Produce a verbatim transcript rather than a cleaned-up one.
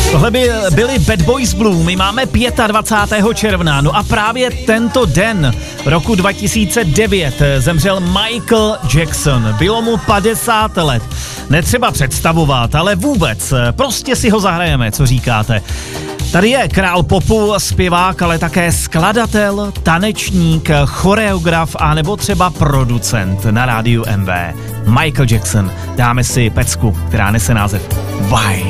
Tohle by byli Bad Boys Blue, my máme dvacátého pátého června, no a právě tento den roku dva tisíce devět zemřel Michael Jackson, bylo mu padesát let. Netřeba představovat, ale vůbec, prostě si ho zahrajeme, co říkáte. Tady je král popu, zpěvák, ale také skladatel, tanečník, choreograf a nebo třeba producent na rádiu M V. Michael Jackson. Dáme si pecku, která nese název Why.